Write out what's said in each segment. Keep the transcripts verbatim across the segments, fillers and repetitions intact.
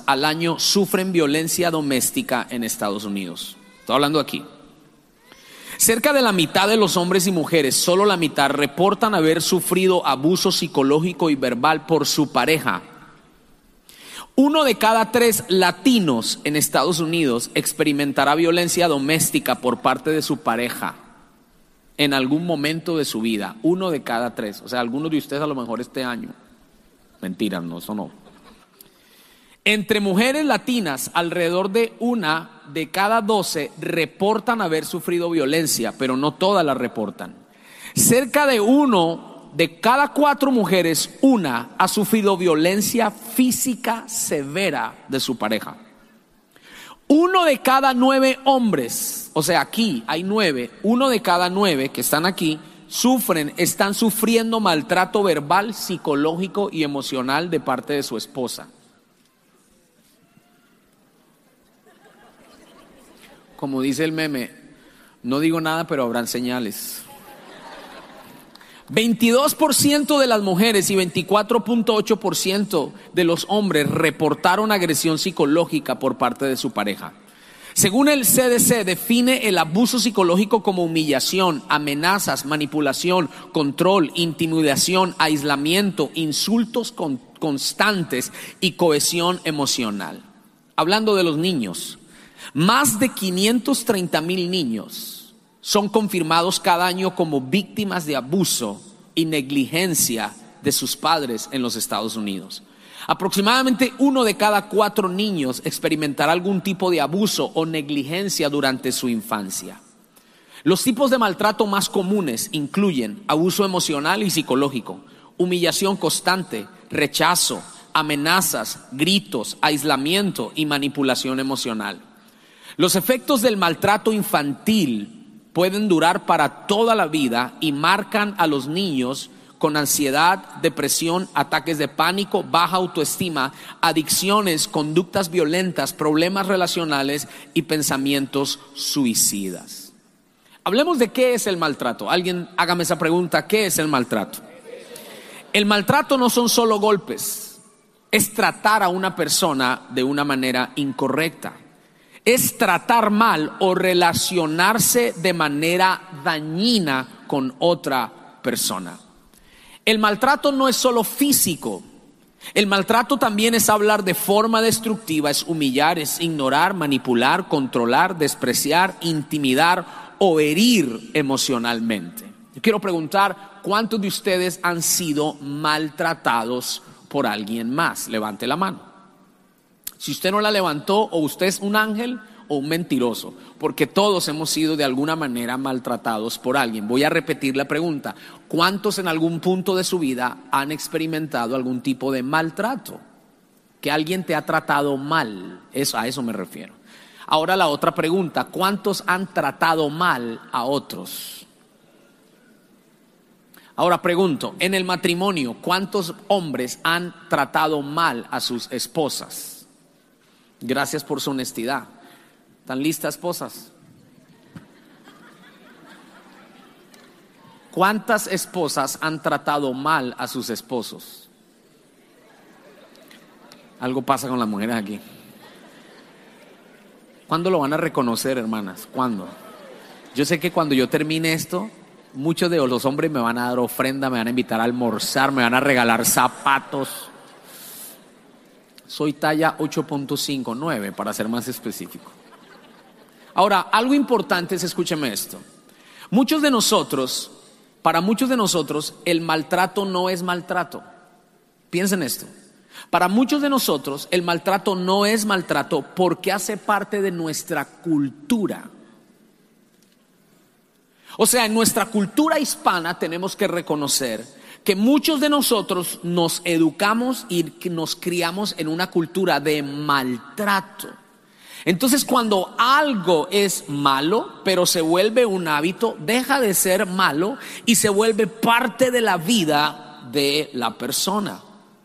al año sufren violencia doméstica en Estados Unidos. Estoy hablando aquí. Cerca de la mitad de los hombres y mujeres, solo la mitad, reportan haber sufrido abuso psicológico y verbal por su pareja. Uno de cada tres latinos en Estados Unidos experimentará violencia doméstica por parte de su pareja en algún momento de su vida. Uno de cada tres. O sea, algunos de ustedes a lo mejor este año. Mentira, no, eso no. Entre mujeres latinas, alrededor de una de cada doce reportan haber sufrido violencia, pero no todas la reportan. Cerca de uno de cada cuatro mujeres, una ha sufrido violencia física severa de su pareja. Uno de cada nueve hombres, o sea, aquí hay nueve, uno de cada nueve que están aquí, sufren, están sufriendo maltrato verbal, psicológico y emocional de parte de su esposa. Como dice el meme, no digo nada, pero habrán señales. veintidós por ciento de las mujeres y veinticuatro punto ocho por ciento de los hombres reportaron agresión psicológica por parte de su pareja. Según el C D C, define el abuso psicológico como humillación, amenazas, manipulación, control, intimidación, aislamiento, insultos con, constantes y cohesión emocional. Hablando de los niños, más de quinientos treinta mil niños son confirmados cada año como víctimas de abuso y negligencia de sus padres en los Estados Unidos. Aproximadamente uno de cada cuatro niños experimentará algún tipo de abuso o negligencia durante su infancia. Los tipos de maltrato más comunes incluyen abuso emocional y psicológico, humillación constante, rechazo, amenazas, gritos, aislamiento y manipulación emocional. Los efectos del maltrato infantil pueden durar para toda la vida y marcan a los niños con ansiedad, depresión, ataques de pánico, baja autoestima, adicciones, conductas violentas, problemas relacionales y pensamientos suicidas. Hablemos de qué es el maltrato. Alguien hágame esa pregunta, ¿qué es el maltrato? El maltrato no son solo golpes, es tratar a una persona de una manera incorrecta. Es tratar mal o relacionarse de manera dañina con otra persona. El maltrato no es solo físico. El maltrato también es hablar de forma destructiva, es humillar, es ignorar, manipular, controlar, despreciar, intimidar o herir emocionalmente. Yo quiero preguntar, ¿cuántos de ustedes han sido maltratados por alguien más? Levante la mano. Si usted no la levantó, o usted es un ángel o un mentiroso, porque todos hemos sido de alguna manera maltratados por alguien. Voy a repetir la pregunta: ¿cuántos en algún punto de su vida han experimentado algún tipo de maltrato? Que alguien te ha tratado mal, eso, a eso me refiero. Ahora la otra pregunta: ¿cuántos han tratado mal a otros? Ahora pregunto, en el matrimonio, ¿cuántos hombres han tratado mal a sus esposas? Gracias por su honestidad. ¿Están listas, esposas? ¿Cuántas esposas han tratado mal a sus esposos? Algo pasa con las mujeres aquí. ¿Cuándo lo van a reconocer, hermanas? ¿Cuándo? Yo sé que cuando yo termine esto, muchos de los hombres me van a dar ofrenda, me van a invitar a almorzar, me van a regalar zapatos. Soy talla ocho punto cinco, nueve para ser más específico. Ahora, algo importante es, escúcheme esto. Muchos de nosotros, para muchos de nosotros, el maltrato no es maltrato. Piensen esto. Para muchos de nosotros, el maltrato no es maltrato porque hace parte de nuestra cultura. O sea, en nuestra cultura hispana tenemos que reconocer que muchos de nosotros nos educamos y nos criamos en una cultura de maltrato. Entonces, cuando algo es malo, pero se vuelve un hábito, deja de ser malo y se vuelve parte de la vida de la persona.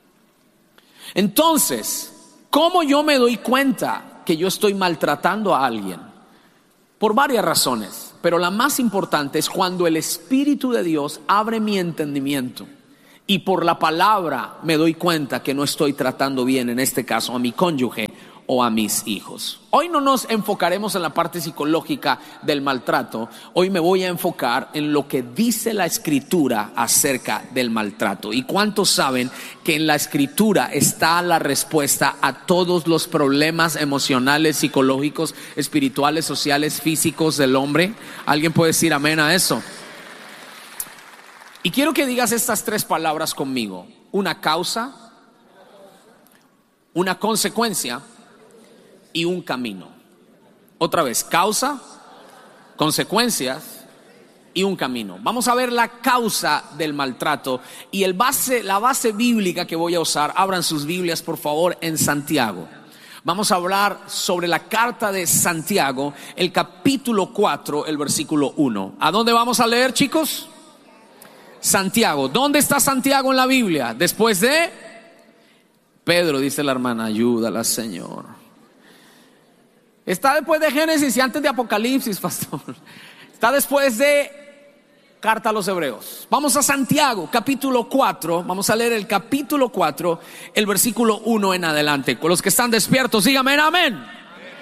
Entonces, ¿cómo yo me doy cuenta que yo estoy maltratando a alguien? Por varias razones, pero la más importante es cuando el Espíritu de Dios abre mi entendimiento y por la palabra me doy cuenta que no estoy tratando bien, en este caso, a mi cónyuge o a mis hijos. Hoy no nos enfocaremos en la parte psicológica del maltrato. Hoy me voy a enfocar en lo que dice la Escritura acerca del maltrato. ¿Y cuántos saben que en la Escritura está la respuesta a todos los problemas emocionales, psicológicos, espirituales, sociales, físicos del hombre? ¿Alguien puede decir amén a eso? Y quiero que digas estas tres palabras conmigo: una causa, una consecuencia y un camino. Otra vez, causa, consecuencias y un camino. Vamos a ver la causa del maltrato y el base, la base bíblica que voy a usar. Abran sus Biblias, por favor, en Santiago. Vamos a hablar sobre la carta de Santiago, el capítulo cuatro, el versículo uno. ¿A dónde vamos a leer, chicos? Santiago. ¿Dónde está Santiago en la Biblia? Después de Pedro, dice la hermana. Ayúdala, Señor. Está después de Génesis y antes de Apocalipsis, pastor. Está después de Carta a los Hebreos. Vamos a Santiago, capítulo cuatro. Vamos a leer el capítulo cuatro, el versículo uno en adelante. Con los que están despiertos, dígame amén. Amén.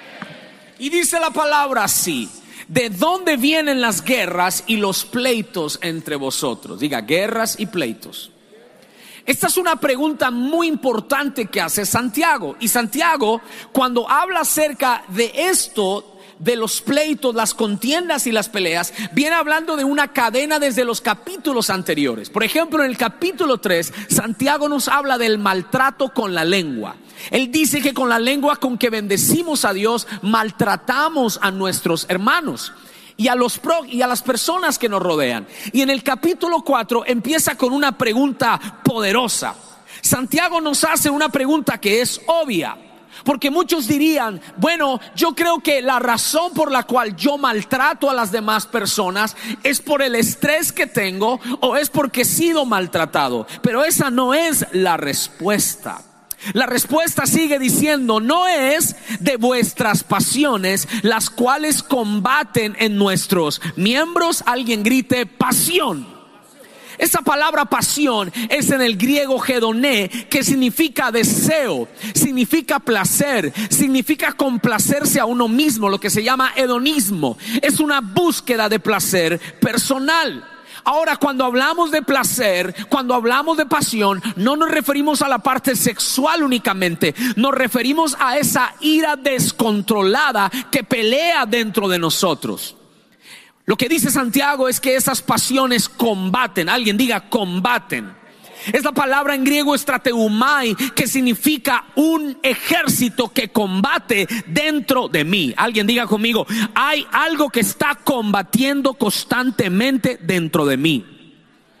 Y dice la palabra así: ¿de dónde vienen las guerras y los pleitos entre vosotros? Diga, guerras y pleitos. Esta es una pregunta muy importante que hace Santiago. Y Santiago, cuando habla acerca de esto, de los pleitos, las contiendas y las peleas, viene hablando de una cadena desde los capítulos anteriores. Por ejemplo, en el capítulo tres, Santiago nos habla del maltrato con la lengua. Él dice que con la lengua con que bendecimos a Dios, maltratamos a nuestros hermanos y a los pro, y a las personas que nos rodean. Y en el capítulo cuatro empieza con una pregunta poderosa. Santiago nos hace una pregunta que es obvia, porque muchos dirían: bueno, yo creo que la razón por la cual yo maltrato a las demás personas es por el estrés que tengo o es porque he sido maltratado. Pero esa no es la respuesta. La respuesta sigue diciendo: no es de vuestras pasiones las cuales combaten en nuestros miembros. Alguien grite pasión. Esa palabra pasión es en el griego hedoné, que significa deseo, significa placer, significa complacerse a uno mismo, lo que se llama hedonismo. Es una búsqueda de placer personal. Ahora, cuando hablamos de placer, cuando hablamos de pasión, no nos referimos a la parte sexual únicamente. Nos referimos a esa ira descontrolada que pelea dentro de nosotros. Lo que dice Santiago es que esas pasiones combaten. Alguien diga combaten. Es la palabra en griego strateumai, que significa un ejército que combate dentro de mí. Alguien diga conmigo: hay algo que está combatiendo constantemente dentro de mí.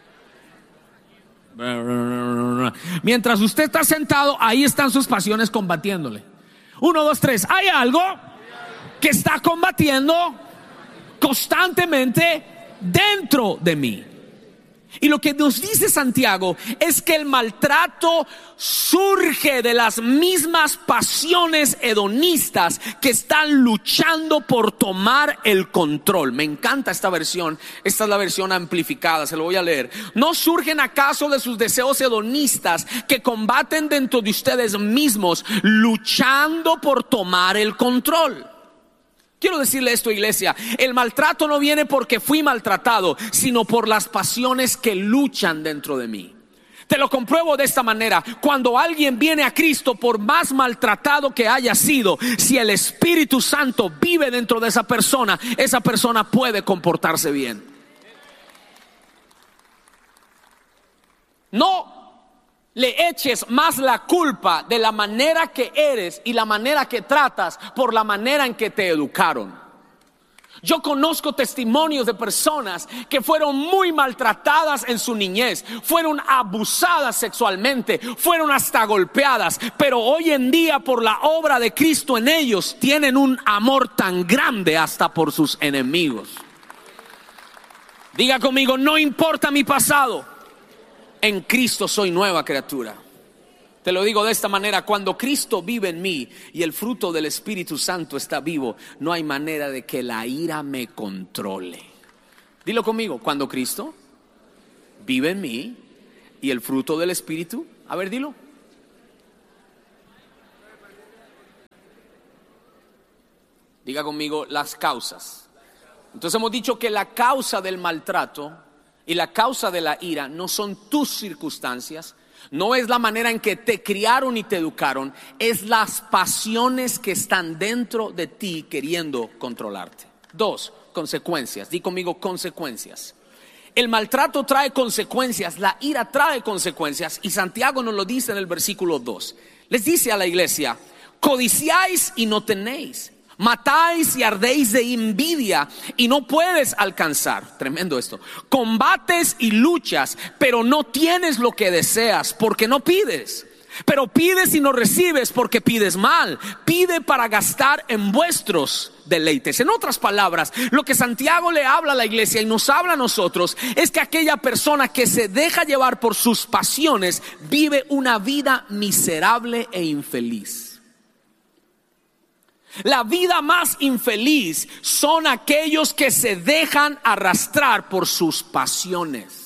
Mientras usted está sentado, ahí están sus pasiones combatiéndole. Uno, dos, tres. Hay algo que está combatiendo constantemente dentro de mí. Y lo que nos dice Santiago es que el maltrato surge de las mismas pasiones hedonistas que están luchando por tomar el control. Me encanta esta versión. Esta es la versión amplificada, se lo voy a leer. ¿No surgen acaso de sus deseos hedonistas que combaten dentro de ustedes mismos, luchando por tomar el control? Quiero decirle esto, iglesia: el maltrato no viene porque fui maltratado, sino por las pasiones que luchan dentro de mí. Te lo compruebo de esta manera: cuando alguien viene a Cristo, por más maltratado que haya sido, si el Espíritu Santo vive dentro de esa persona, esa persona puede comportarse bien. No le eches más la culpa de la manera que eres y la manera que tratas por la manera en que te educaron. Yo conozco testimonios de personas que fueron muy maltratadas en su niñez, fueron abusadas sexualmente, fueron hasta golpeadas, pero hoy en día, por la obra de Cristo en ellos, tienen un amor tan grande hasta por sus enemigos. Diga conmigo: no importa mi pasado, en Cristo soy nueva criatura. Te lo digo de esta manera: cuando Cristo vive en mí y el fruto del Espíritu Santo está vivo, no hay manera de que la ira me controle. Dilo conmigo: cuando Cristo vive en mí ¿Y el fruto del Espíritu? A ver, dilo. Diga conmigo, las causas. Entonces hemos dicho que la causa del maltrato y la causa de la ira no son tus circunstancias, no es la manera en que te criaron y te educaron, es las pasiones que están dentro de ti queriendo controlarte. Dos, consecuencias. Di conmigo, consecuencias. El maltrato trae consecuencias, la ira trae consecuencias, y Santiago nos lo dice en el versículo dos. Les dice a la iglesia: codiciáis y no tenéis, matáis y ardéis de envidia y no puedes alcanzar. Tremendo esto. Combates y luchas, pero no tienes lo que deseas, porque no pides. Pero pides y no recibes, porque pides mal. Pide para gastar en vuestros deleites. En otras palabras, lo que Santiago le habla a la iglesia y nos habla a nosotros es que aquella persona que se deja llevar por sus pasiones vive una vida miserable e infeliz. La vida más infeliz son aquellos que se dejan arrastrar por sus pasiones.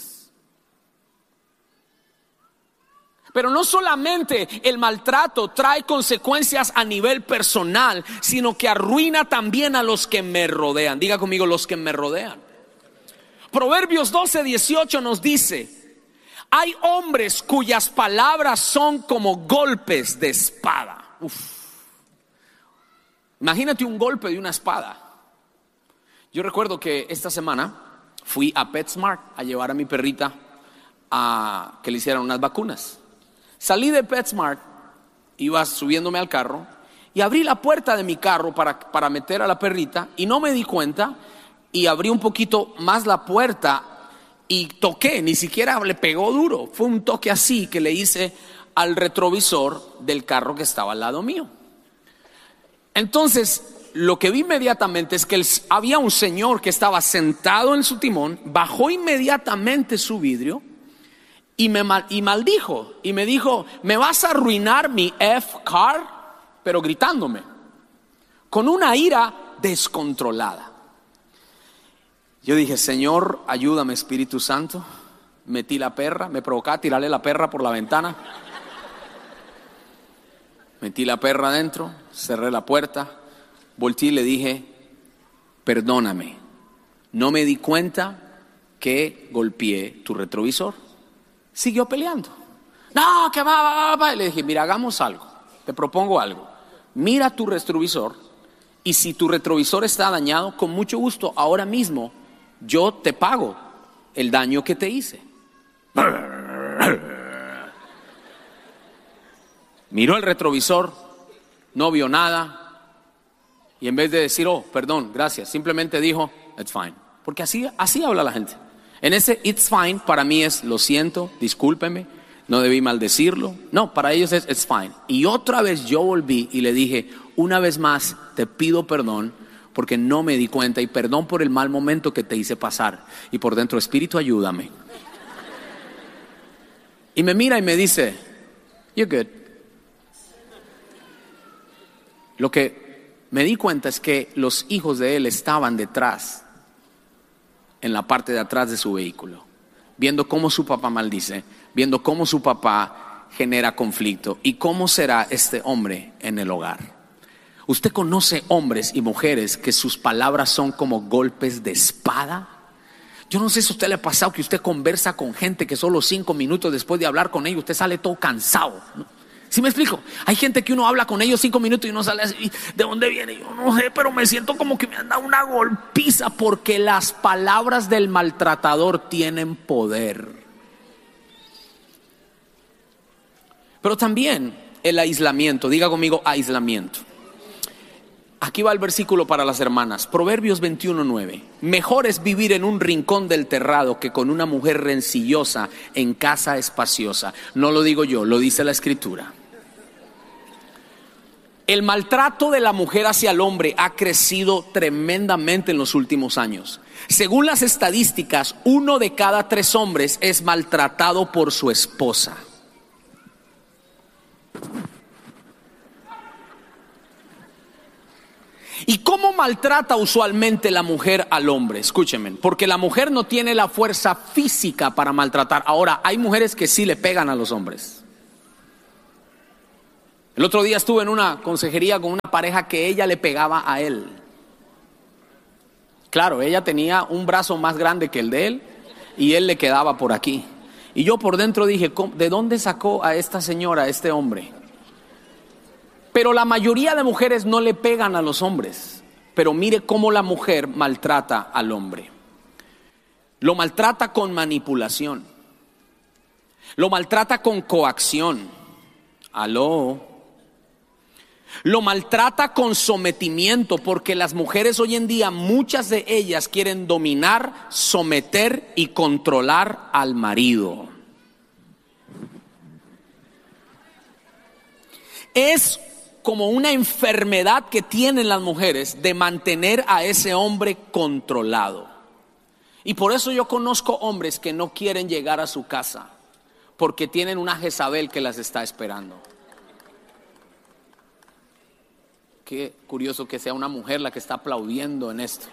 Pero no solamente el maltrato trae consecuencias a nivel personal, sino que arruina también a los que me rodean. Diga conmigo, los que me rodean. Proverbios doce dieciocho nos dice: hay hombres cuyas palabras son como golpes de espada. Uf. Imagínate un golpe de una espada. Yo recuerdo que esta semana fui a PetSmart a llevar a mi perrita a que le hicieran unas vacunas. Salí de PetSmart, iba subiéndome al carro y abrí la puerta de mi carro para, para meter a la perrita, y no me di cuenta y abrí un poquito más la puerta y toqué, ni siquiera le pegó duro, fue un toque así que le hice al retrovisor del carro que estaba al lado mío. Entonces lo que vi inmediatamente es que el, había un señor que estaba sentado en su timón, bajó inmediatamente su vidrio y me mal, y maldijo y me dijo: me vas a arruinar mi F-Car, pero gritándome con una ira descontrolada. Yo dije: Señor, ayúdame, Espíritu Santo. Metí la perra, me provocaba tirarle la perra por la ventana. Metí la perra adentro, cerré la puerta, volteé y le dije: perdóname, no me di cuenta que golpeé tu retrovisor. Siguió peleando. No, que va, va, va, va. Le dije: mira, hagamos algo, te propongo algo. Mira tu retrovisor, y si tu retrovisor está dañado, con mucho gusto, ahora mismo yo te pago el daño que te hice. Miró el retrovisor, no vio nada, y en vez de decir: oh, perdón, gracias, simplemente dijo: it's fine. Porque así, así habla la gente. En ese it's fine para mí es: lo siento, discúlpeme, no debí maldecirlo. No, para ellos es it's fine. Y otra vez yo volví y le dije: una vez más te pido perdón porque no me di cuenta, y perdón por el mal momento que te hice pasar. Y por dentro: Espíritu, ayúdame. Y me mira y me dice: you're good. Lo que me di cuenta es que los hijos de él estaban detrás, en la parte de atrás de su vehículo, viendo cómo su papá maldice, viendo cómo su papá genera conflicto y cómo será este hombre en el hogar. ¿Usted conoce hombres y mujeres que sus palabras son como golpes de espada? Yo no sé si a usted le ha pasado que usted conversa con gente que solo cinco minutos después de hablar con ellos usted sale todo cansado, ¿no? ¿Sí me explico? Hay gente que uno habla con ellos cinco minutos y uno sale así: ¿de dónde viene? Yo no sé, pero me siento como que me han dado una golpiza, porque las palabras del maltratador tienen poder. Pero también el aislamiento. Diga conmigo, aislamiento. Aquí va el versículo para las hermanas. Proverbios veintiuno nueve. Mejor es vivir en un rincón del terrado que con una mujer rencillosa en casa espaciosa. No lo digo yo, lo dice la Escritura. El maltrato de la mujer hacia el hombre ha crecido tremendamente en los últimos años. Según las estadísticas, uno de cada tres hombres es maltratado por su esposa. ¿Y cómo maltrata usualmente la mujer al hombre? Escúchenme, porque la mujer no tiene la fuerza física para maltratar. Ahora, hay mujeres que sí le pegan a los hombres. El otro día estuve en una consejería con una pareja que ella le pegaba a él. Claro, ella tenía un brazo más grande que el de él y él le quedaba por aquí. Y yo por dentro dije, ¿de dónde sacó a esta señora, a este hombre? Pero la mayoría de mujeres no le pegan a los hombres. Pero mire cómo la mujer maltrata al hombre. Lo maltrata con manipulación. Lo maltrata con coacción. Aló. Lo maltrata con sometimiento, porque las mujeres hoy en día, muchas de ellas quieren dominar, someter y controlar al marido. Es como una enfermedad que tienen las mujeres de mantener a ese hombre controlado. Y por eso yo conozco hombres que no quieren llegar a su casa, porque tienen una Jezabel que las está esperando. Qué curioso que sea una mujer la que está aplaudiendo en esto.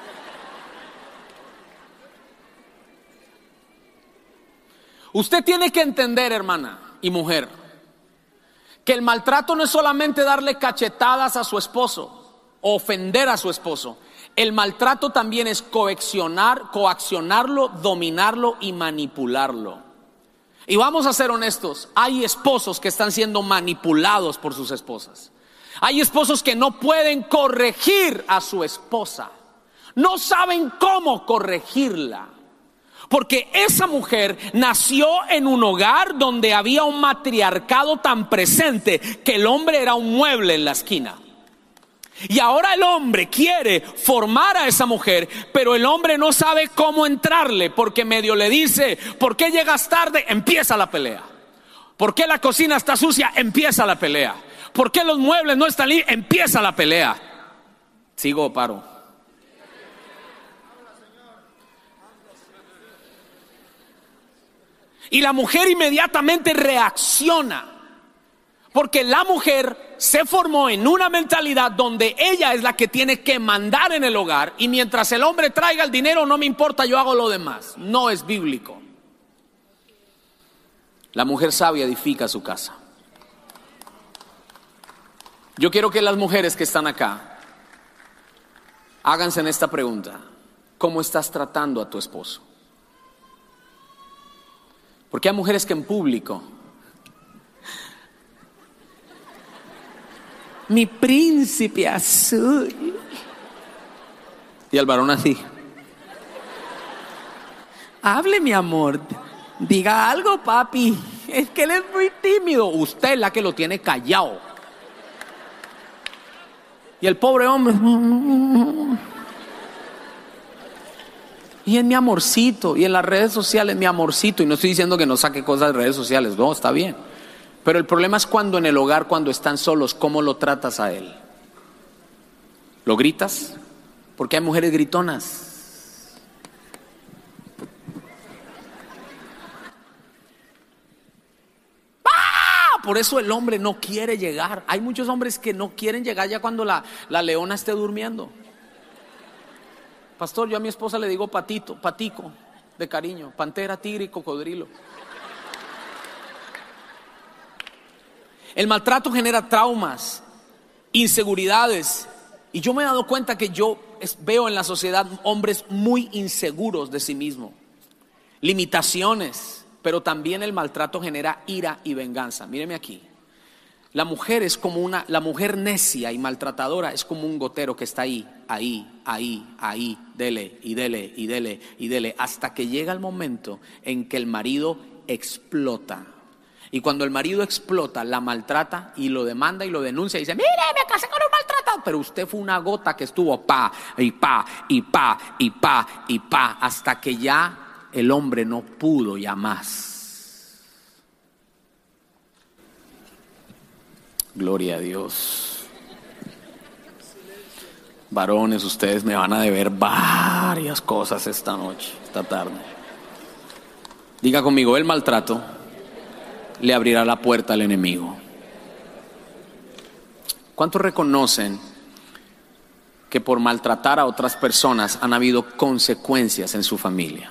Usted tiene que entender, hermana y mujer, que el maltrato no es solamente darle cachetadas a su esposo, o ofender a su esposo. El maltrato también es coaccionar, coaccionarlo, dominarlo y manipularlo. Y vamos a ser honestos, hay esposos que están siendo manipulados por sus esposas. Hay esposos que no pueden corregir a su esposa. No saben cómo corregirla. Porque esa mujer nació en un hogar donde había un matriarcado tan presente que el hombre era un mueble en la esquina. Y ahora el hombre quiere formar a esa mujer, pero el hombre no sabe cómo entrarle, porque medio le dice, ¿por qué llegas tarde? Empieza la pelea. ¿Por qué la cocina está sucia? Empieza la pelea. ¿Por qué los muebles no están limpios? Empieza la pelea. ¿Sigo o paro? Y la mujer inmediatamente reacciona, porque la mujer se formó en una mentalidad donde ella es la que tiene que mandar en el hogar, y mientras el hombre traiga el dinero no me importa, yo hago lo demás. No es bíblico. La mujer sabia edifica su casa. Yo quiero que las mujeres que están acá háganse en esta pregunta: ¿cómo estás tratando a tu esposo? Porque hay mujeres que en público, mi príncipe azul, y el varón así, hable mi amor, diga algo papi, es que él es muy tímido. Usted es la que lo tiene callado. Y el pobre hombre, y en mi amorcito, y en las redes sociales mi amorcito. Y no estoy diciendo que no saque cosas de redes sociales, no, está bien. Pero el problema es cuando en el hogar, cuando están solos, ¿cómo lo tratas a él? ¿Lo gritas? Porque hay mujeres gritonas. ¡Ah! Por eso el hombre no quiere llegar. Hay muchos hombres que no quieren llegar ya cuando la, la leona esté durmiendo. Pastor, yo a mi esposa le digo patito, patico, de cariño, pantera, tigre y cocodrilo. El maltrato genera traumas, inseguridades. Y yo me he dado cuenta que yo veo en la sociedad hombres muy inseguros de sí mismos. Limitaciones, pero también el maltrato genera ira y venganza. Míreme aquí. La mujer es como una, la mujer necia y maltratadora es como un gotero que está ahí, ahí, ahí, ahí, dele y dele y dele y dele, hasta que llega el momento en que el marido explota. Y cuando el marido explota, la maltrata y lo demanda y lo denuncia y dice, mire, me casé con un maltratado, pero usted fue una gota que estuvo pa y pa y pa y pa y pa, hasta que ya el hombre no pudo ya más. Gloria a Dios. Varones, ustedes me van a deber varias cosas esta noche, esta tarde. Diga conmigo, el maltrato le abrirá la puerta al enemigo. ¿Cuántos reconocen que por maltratar a otras personas han habido consecuencias en su familia.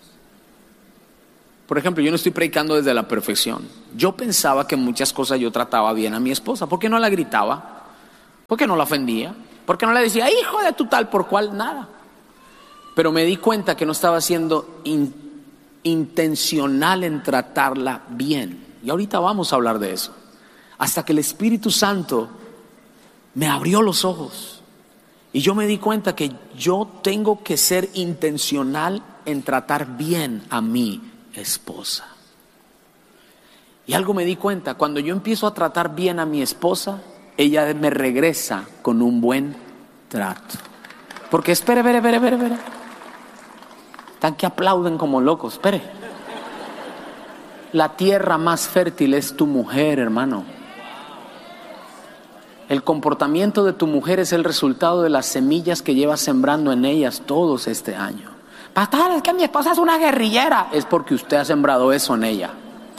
Por ejemplo, yo no estoy predicando desde la perfección. Yo pensaba que muchas cosas yo trataba bien a mi esposa. ¿Por qué no la gritaba? ¿Por qué no la ofendía? ¿Por qué no le decía, hijo de tu tal por cual? Nada. Pero me di cuenta que no estaba siendo in, intencional en tratarla bien. Y ahorita vamos a hablar de eso. Hasta que el Espíritu Santo me abrió los ojos. Y yo me di cuenta que yo tengo que ser intencional en tratar bien a mi esposa. Y algo me di cuenta, cuando yo empiezo a tratar bien a mi esposa, ella me regresa con un buen trato. Porque espere, espere, espere, espere, espere. Están que aplauden como locos, espere. La tierra más fértil es tu mujer, hermano. El comportamiento de tu mujer es el resultado de las semillas que llevas sembrando en ellas todos este año. Pastor, es que mi esposa es una guerrillera. Es porque usted ha sembrado eso en ella.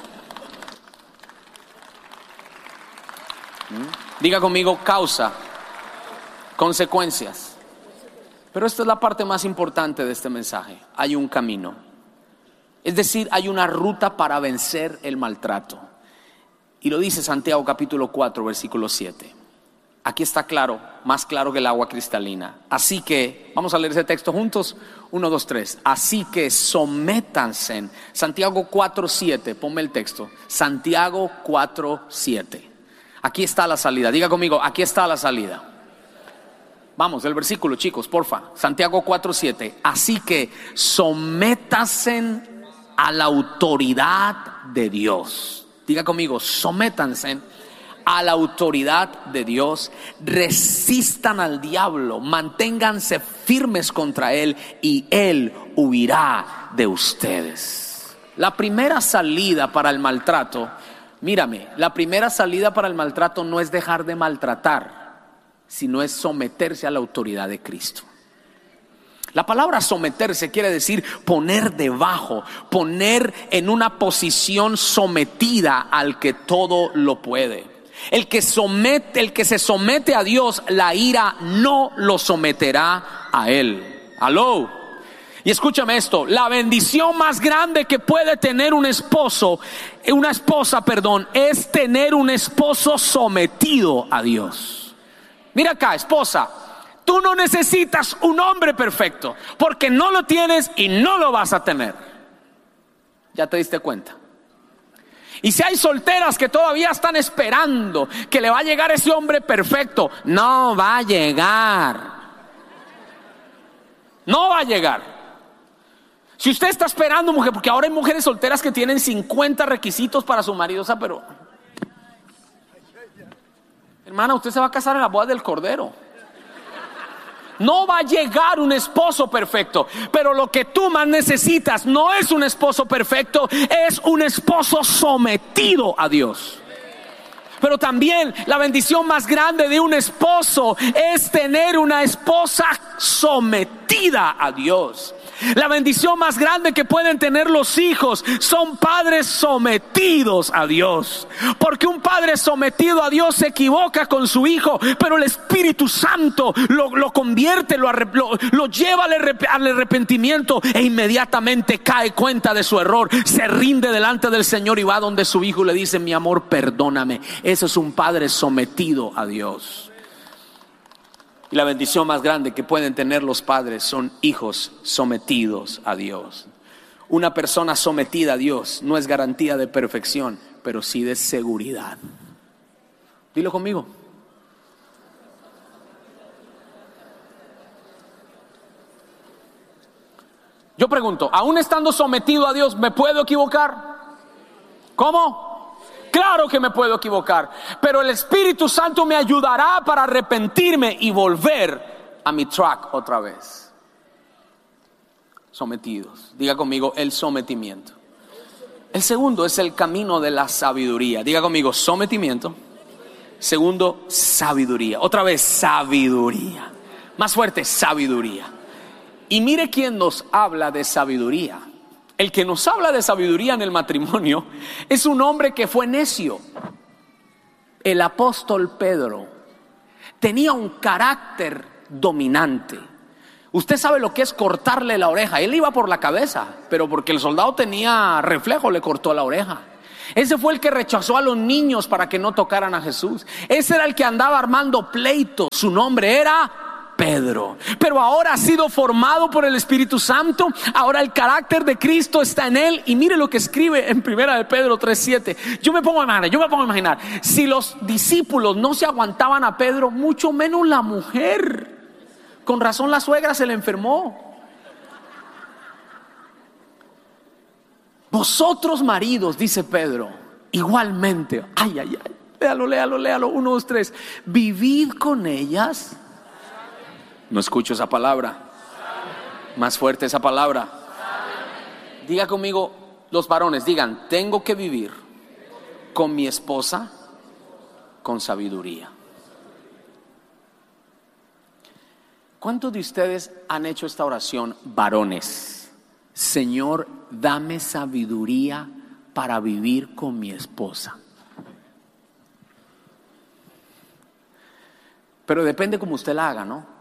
Diga conmigo, causa, consecuencias. Pero esta es la parte más importante de este mensaje. Hay un camino. Es decir, hay una ruta para vencer el maltrato. Y lo dice Santiago capítulo cuatro, versículo siete. Aquí está claro, más claro que el agua cristalina. Así que, vamos a leer ese texto juntos. Uno, dos, tres. Así que sométanse. Santiago cuatro, siete. Ponme el texto. Santiago cuatro, siete. Aquí está la salida. Diga conmigo, aquí está la salida. Vamos, el versículo, chicos, porfa. Santiago cuatro, siete. Así que sométanse a la autoridad de Dios. Diga conmigo, sométanse a la autoridad de Dios, resistan al diablo, manténganse firmes contra él y él huirá de ustedes. La primera salida para el maltrato, mírame, la primera salida para el maltrato no es dejar de maltratar, sino es someterse a la autoridad de Cristo. La palabra someterse quiere decir poner debajo, poner en una posición sometida al que todo lo puede. El que somete, el que se somete a Dios, la ira no lo someterá a él. Aló. Y escúchame esto, la bendición más grande que puede tener un esposo, una esposa, perdón, es tener un esposo sometido a Dios. Mira acá, esposa, tú no necesitas un hombre perfecto, porque no lo tienes y no lo vas a tener. ¿Ya te diste cuenta? Y si hay solteras que todavía están esperando que le va a llegar ese hombre perfecto, no va a llegar. No va a llegar. Si usted está esperando, mujer, porque ahora hay mujeres solteras que tienen cincuenta requisitos para su marido, o sea, pero hermana, usted se va a casar en la boda del Cordero. No va a llegar un esposo perfecto, pero lo que tú más necesitas no es un esposo perfecto, es un esposo sometido a Dios. Pero también la bendición más grande de un esposo es tener una esposa sometida a Dios. La bendición más grande que pueden tener los hijos son padres sometidos a Dios. Porque un padre sometido a Dios se equivoca con su hijo, pero el Espíritu Santo lo, lo convierte, lo, lo, lo lleva al, al arrepentimiento e inmediatamente cae cuenta de su error, se rinde delante del Señor y va donde su hijo y le dice: mi amor, perdóname. Eso es un padre sometido a Dios. Y la bendición más grande que pueden tener los padres son hijos sometidos a Dios. Una persona sometida a Dios no es garantía de perfección, pero sí de seguridad. Dilo conmigo. Yo pregunto, aún estando sometido a Dios, ¿me puedo equivocar? ¿Cómo? Claro que me puedo equivocar, pero el Espíritu Santo me ayudará para arrepentirme y volver a mi track otra vez. Sometidos. Diga conmigo, el sometimiento. El segundo es el camino de la sabiduría. Diga conmigo, sometimiento. Segundo, sabiduría. Otra vez, sabiduría. Más fuerte, sabiduría. Y mire quién nos habla de sabiduría. El que nos habla de sabiduría en el matrimonio es un hombre que fue necio. El apóstol Pedro tenía un carácter dominante. Usted sabe lo que es cortarle la oreja. Él iba por la cabeza, pero porque el soldado tenía reflejo le cortó la oreja. Ese fue el que rechazó a los niños para que no tocaran a Jesús. Ese era el que andaba armando pleitos. Su nombre era Pedro. Pero ahora ha sido formado por el Espíritu Santo. Ahora el carácter de Cristo está en él. Y mire lo que escribe en primera de Pedro tres siete. Yo me pongo a imaginar, yo me pongo a imaginar, si los discípulos no se aguantaban a Pedro, mucho menos la mujer. Con razón la suegra se le enfermó. Vosotros maridos, dice Pedro, igualmente, ay, ay, ay, léalo, léalo, léalo, uno, dos, tres, vivid con ellas. No escucho esa palabra. Más fuerte esa palabra. Diga conmigo, los varones, digan, tengo que vivir con mi esposa con sabiduría. ¿Cuántos de ustedes han hecho esta oración, varones? Señor, dame sabiduría para vivir con mi esposa. Pero depende como usted la haga, ¿no?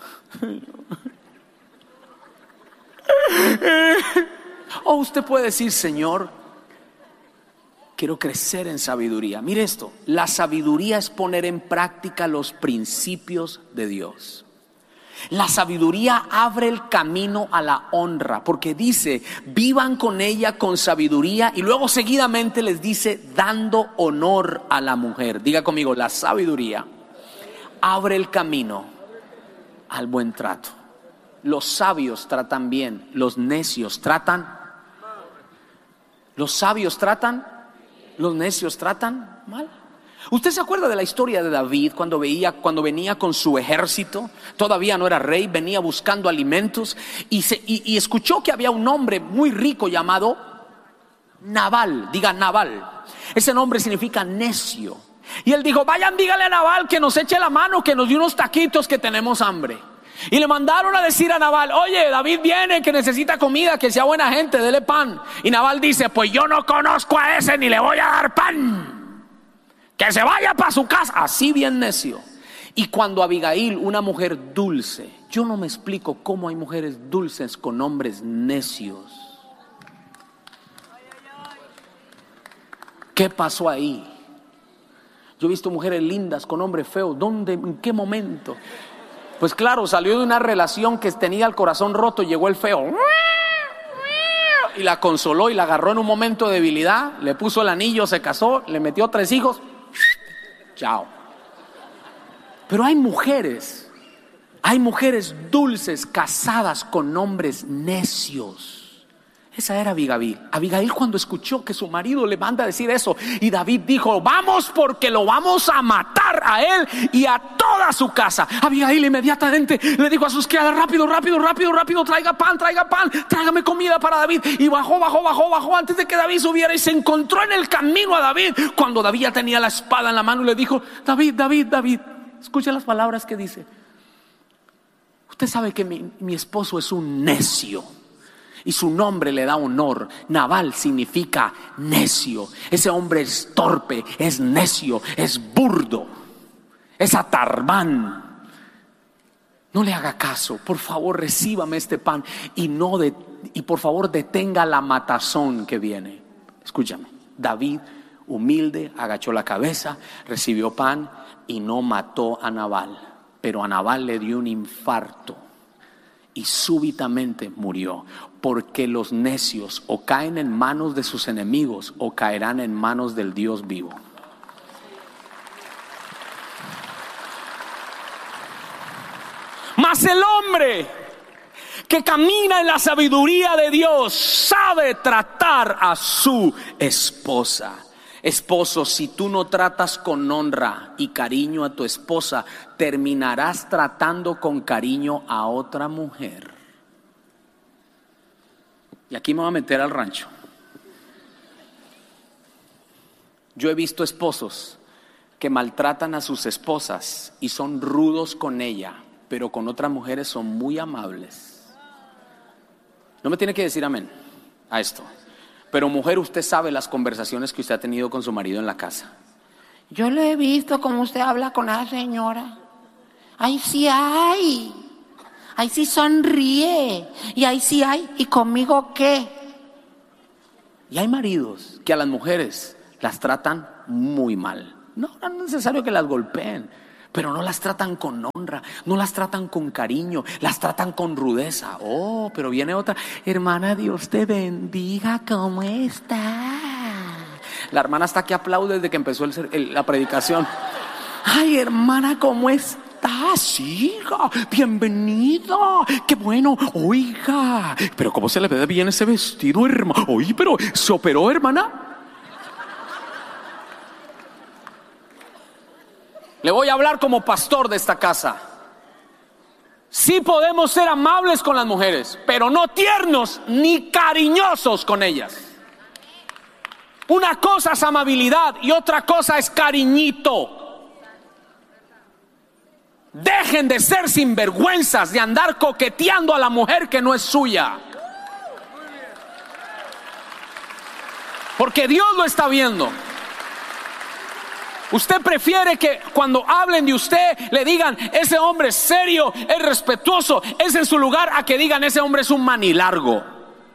O usted puede decir, Señor, quiero crecer en sabiduría. Mire esto, la sabiduría es poner en práctica los principios de Dios. La sabiduría abre el camino a la honra, porque dice, vivan con ella con sabiduría, y luego seguidamente les dice, dando honor a la mujer. Diga conmigo, la sabiduría abre el camino al buen trato. Los sabios tratan bien, los necios tratan. Los sabios tratan, los necios tratan mal. ¿Usted se acuerda de la historia de David cuando veía, cuando venía con su ejército? Todavía no era rey, venía buscando alimentos y, se, y, y escuchó que había un hombre muy rico llamado Nabal. Diga Nabal. Ese nombre significa necio. Y él dijo, vayan, dígale a Nabal que nos eche la mano, que nos dé unos taquitos, que tenemos hambre. Y le mandaron a decir a Nabal, oye, David viene, que necesita comida, que sea buena gente, dele pan. Y Nabal dice, pues yo no conozco a ese ni le voy a dar pan. Que se vaya para su casa. Así bien necio. Y cuando Abigail, una mujer dulce, yo no me explico cómo hay mujeres dulces con hombres necios. ¿Qué pasó ahí? Yo he visto mujeres lindas con hombres feos. ¿Dónde? ¿En qué momento? Pues claro, salió de una relación que tenía el corazón roto y llegó el feo. Y la consoló y la agarró en un momento de debilidad. Le puso el anillo, se casó, le metió tres hijos. Chao. Pero hay mujeres, hay mujeres dulces casadas con hombres necios. Esa era Abigail. Abigail cuando escuchó que su marido le manda a decir eso, y David dijo, vamos porque lo vamos a matar a él y a toda su casa. Abigail inmediatamente le dijo a sus criadas, rápido, rápido, rápido, rápido, traiga pan, traiga pan, tráigame comida para David. Y bajó, bajó, bajó, bajó antes de que David subiera, y se encontró en el camino a David cuando David ya tenía la espada en la mano y le dijo, David, David, David, escucha las palabras que dice. Usted sabe que mi, mi esposo es un necio. Y su nombre le da honor. Nabal significa necio. Ese hombre es torpe, es necio, es burdo, es atarbán. No le haga caso. Por favor, recíbame este pan y no de, y por favor detenga la matazón que viene. Escúchame. David, humilde, agachó la cabeza, recibió pan y no mató a Nabal. Pero a Nabal le dio un infarto y súbitamente murió. Porque los necios o caen en manos de sus enemigos o caerán en manos del Dios vivo. Mas el hombre que camina en la sabiduría de Dios sabe tratar a su esposa. Esposo, si tú no tratas con honra y cariño a tu esposa, terminarás tratando con cariño a otra mujer. Y aquí me voy a meter al rancho. Yo he visto esposos que maltratan a sus esposas y son rudos con ella, pero con otras mujeres son muy amables. No me tiene que decir amén a esto. Pero mujer, usted sabe las conversaciones que usted ha tenido con su marido en la casa. Yo le he visto cómo usted habla con la señora. Ahí sí hay. Ahí sí sonríe. Y ahí sí hay. ¿Y conmigo qué? Y hay maridos que a las mujeres las tratan muy mal. No, no es necesario que las golpeen, pero no las tratan con honra, no las tratan con cariño, las tratan con rudeza. Oh, pero viene otra, hermana, Dios te bendiga, ¿cómo está? La hermana está que aplaude desde que empezó el, el, la predicación. Ay, hermana, ¿cómo estás? Hija, bienvenida, qué bueno, oiga, pero ¿cómo se le ve bien ese vestido, hermana? Oye, pero ¿se operó, hermana? Le voy a hablar como pastor de esta casa. Sí podemos ser amables con las mujeres, pero no tiernos ni cariñosos con ellas. Una cosa es amabilidad y otra cosa es cariñito. Dejen de ser sinvergüenzas, de andar coqueteando a la mujer que no es suya. Porque Dios lo está viendo. Usted prefiere que cuando hablen de usted le digan, ese hombre es serio, es respetuoso, es en su lugar, a que digan, ese hombre es un manilargo.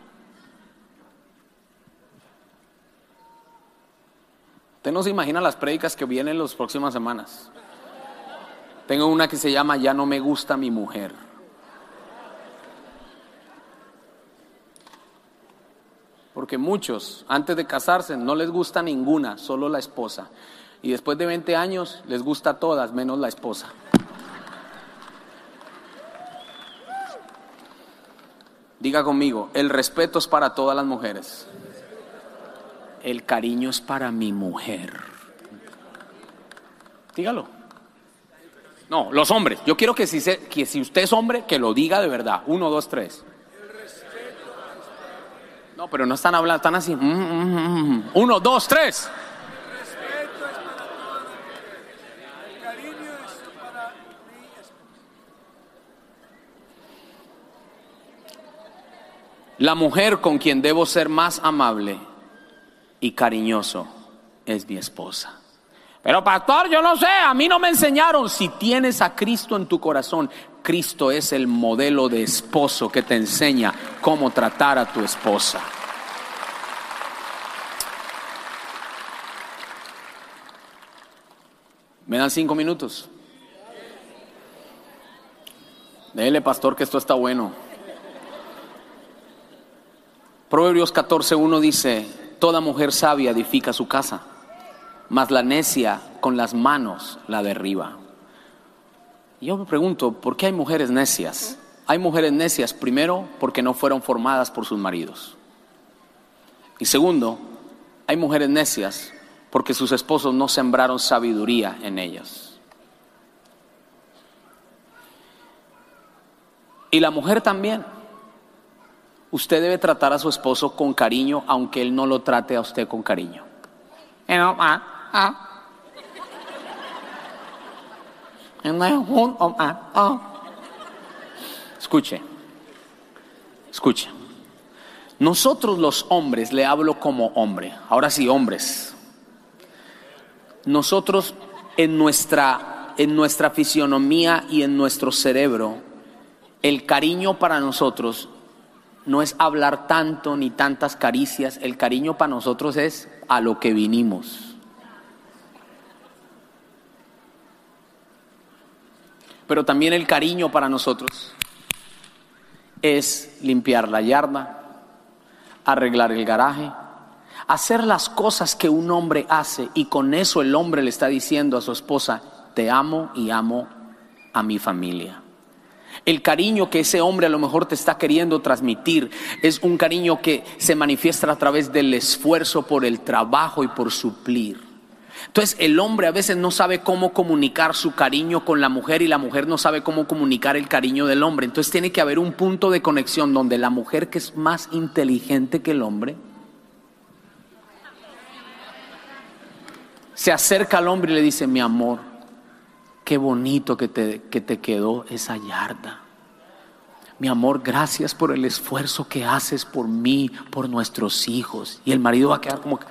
Usted no se imagina las prédicas que vienen las próximas semanas. Tengo una que se llama Ya no me gusta mi mujer. Porque muchos antes de casarse no les gusta ninguna, solo la esposa. Y después de veinte años les gusta a todas menos la esposa. Diga conmigo, el respeto es para todas las mujeres. El cariño es para mi mujer. Dígalo. No, los hombres. Yo quiero que si, se, que si usted es hombre, que lo diga de verdad. Uno, dos, tres. No, pero no están hablando, están así. Mm, mm, mm. Uno, dos, tres. La mujer con quien debo ser más amable y cariñoso es mi esposa. Pero pastor, yo no sé, a mí no me enseñaron. Si tienes a Cristo en tu corazón, Cristo es el modelo de esposo que te enseña cómo tratar a tu esposa. ¿Me dan cinco minutos? Dele, pastor, que esto está bueno. Proverbios catorce uno dice, toda mujer sabia edifica su casa, mas la necia con las manos la derriba. Y yo me pregunto, ¿por qué hay mujeres necias? Hay mujeres necias, primero, porque no fueron formadas por sus maridos. Y segundo, hay mujeres necias porque sus esposos no sembraron sabiduría en ellas. Y la mujer también. Usted debe tratar a su esposo con cariño, aunque él no lo trate a usted con cariño. Ah, ah. Escuche, escuche. Nosotros los hombres, le hablo como hombre, ahora sí, hombres. Nosotros en nuestra, en nuestra fisionomía y en nuestro cerebro, el cariño para nosotros no es hablar tanto ni tantas caricias. El cariño para nosotros es a lo que vinimos. Pero también el cariño para nosotros es limpiar la yarda, arreglar el garaje, hacer las cosas que un hombre hace, y con eso el hombre le está diciendo a su esposa, te amo y amo a mi familia. El cariño que ese hombre a lo mejor te está queriendo transmitir es un cariño que se manifiesta a través del esfuerzo por el trabajo y por suplir. Entonces el hombre a veces no sabe cómo comunicar su cariño con la mujer, y la mujer no sabe cómo comunicar el cariño del hombre. Entonces tiene que haber un punto de conexión donde la mujer, que es más inteligente que el hombre, se acerca al hombre y le dice, mi amor, qué bonito que te, que te quedó esa yarda. Mi amor, gracias por el esfuerzo que haces por mí, por nuestros hijos. Y el marido va a quedar como que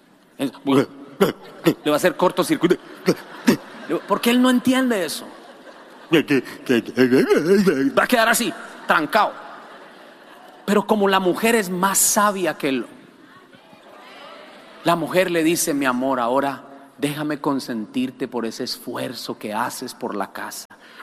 le va a hacer cortocircuito, porque él no entiende eso. Va a quedar así, trancado. Pero como la mujer es más sabia que él, la mujer le dice: mi amor, ahora déjame consentirte por ese esfuerzo que haces por la casa.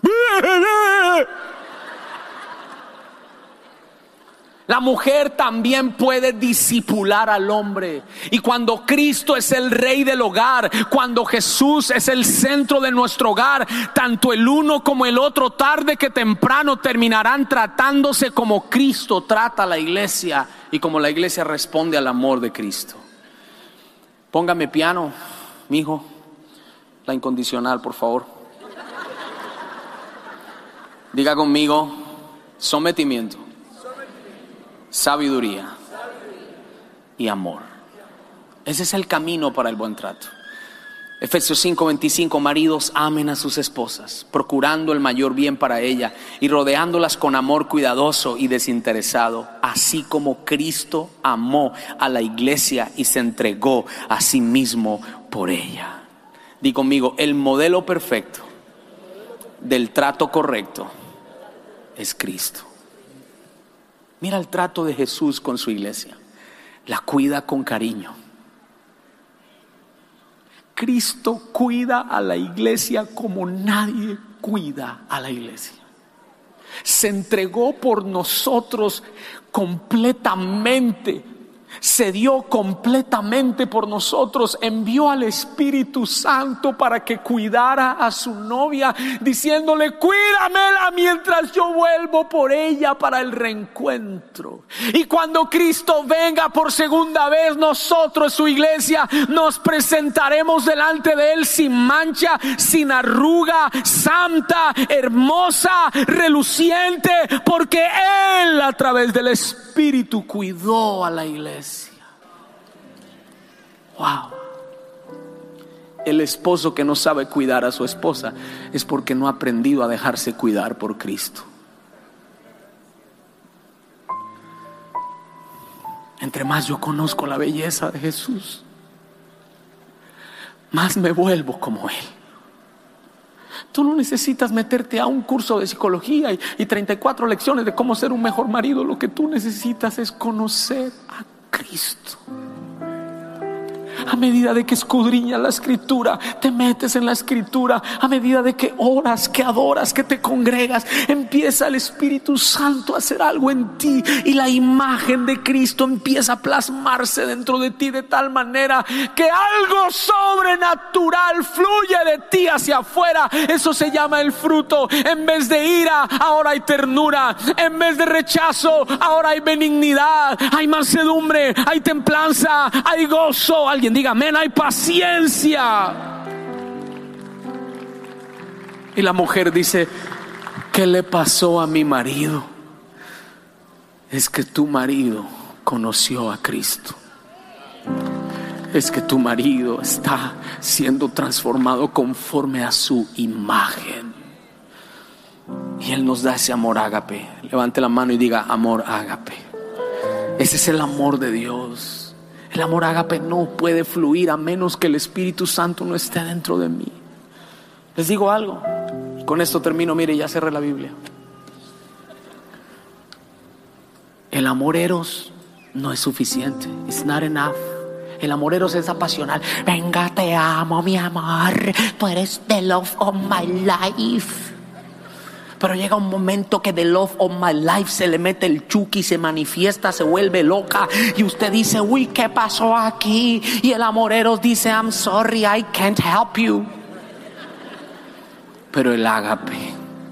La mujer también puede disipular al hombre. Y cuando Cristo es el rey del hogar, cuando Jesús es el centro de nuestro hogar, tanto el uno como el otro tarde que temprano terminarán tratándose como Cristo trata a la iglesia y como la iglesia responde al amor de Cristo. Póngame piano, mijo, la incondicional, por favor. Diga conmigo: sometimiento, sabiduría y amor. Ese es el camino para el buen trato. Efesios cinco veinticinco: maridos, amen a sus esposas, procurando el mayor bien para ella y rodeándolas con amor cuidadoso y desinteresado, así como Cristo amó a la iglesia y se entregó a sí mismo por ella. Di conmigo: el modelo perfecto del trato correcto es Cristo. Mira el trato de Jesús con su iglesia. La cuida con cariño. Cristo cuida a la iglesia como nadie cuida a la iglesia. Se entregó por nosotros completamente. Se dio completamente por nosotros. Envió al Espíritu Santo para que cuidara a su novia, diciéndole: cuídamela mientras yo vuelvo por ella para el reencuentro. Y cuando Cristo venga por segunda vez, nosotros, su iglesia, nos presentaremos delante de Él sin mancha, sin arruga, santa, hermosa, reluciente, porque Él, a través del Espíritu, cuidó a la iglesia. Wow. El esposo que no sabe cuidar a su esposa es porque no ha aprendido a dejarse cuidar por Cristo. Entre más yo conozco la belleza de Jesús, más me vuelvo como Él. Tú no necesitas meterte a un curso de psicología y, y treinta y cuatro lecciones de cómo ser un mejor marido. Lo que tú necesitas es conocer a Cristo. A medida de que escudriñas la escritura, te metes en la escritura, a medida de que oras, que adoras, que te congregas, empieza el Espíritu Santo a hacer algo en ti y la imagen de Cristo empieza a plasmarse dentro de ti de tal manera que algo sobrenatural fluye de ti hacia afuera. Eso se llama el fruto. En vez de ira, ahora hay ternura. En vez de rechazo, ahora hay benignidad, hay mansedumbre, hay templanza, hay gozo. Alguien diga amén, hay paciencia. Y la mujer dice: ¿qué le pasó a mi marido? Es que tu marido conoció a Cristo. Es que tu marido está siendo transformado conforme a su imagen. Y Él nos da ese amor ágape. Levante la mano y diga: amor ágape. Ese es el amor de Dios. El amor ágape no puede fluir a menos que el Espíritu Santo no esté dentro de mí. Les digo algo, con esto termino. Mire, ya cerré la Biblia. El amor eros no es suficiente. It's not enough. El amor eros es apasional. Venga, te amo, mi amor. Tú eres the love of my life. Pero llega un momento que the love of my life se le mete el chuki, se manifiesta, se vuelve loca. Y usted dice: uy, ¿qué pasó aquí? Y el amor eros dice: I'm sorry, I can't help you. Pero el ágape,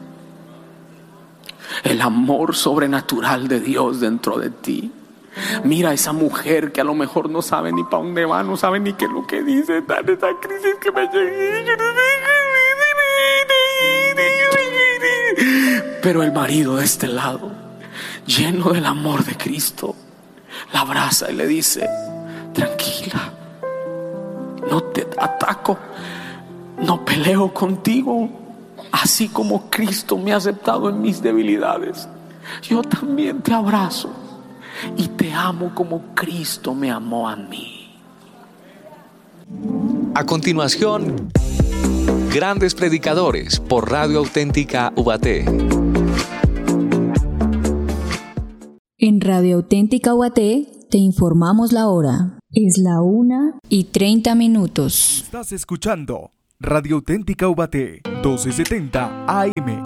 el amor sobrenatural de Dios dentro de ti. Mira a esa mujer que a lo mejor no sabe ni para dónde va, no sabe ni qué es lo que dice. Está en esa crisis que me llegué. Pero el marido de este lado, lleno del amor de Cristo, la abraza y le dice: tranquila, no te ataco, no peleo contigo. Así como Cristo me ha aceptado en mis debilidades, yo también te abrazo y te amo como Cristo me amó a mí. A continuación, Grandes Predicadores por Radio Auténtica Ubaté. En Radio Auténtica Ubaté te informamos la hora. Es la una y treinta minutos. Estás escuchando Radio Auténtica Ubaté, doce setenta A M.